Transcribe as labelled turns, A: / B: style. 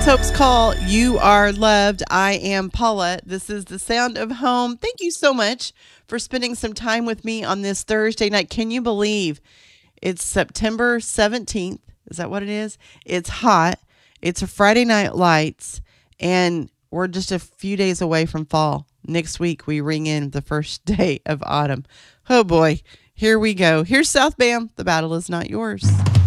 A: Hope's Call. You are loved. I am Paula. This is the sound of home. Thank you so much for spending some time with me on this Thursday night. Can you believe it's September 17th? Is that what it is? It's hot. It's a Friday Night Lights, and we're just a few days away from fall. Next week, we ring in the first day of autumn. Oh boy, here we go. Here's South Bam. The battle is not yours.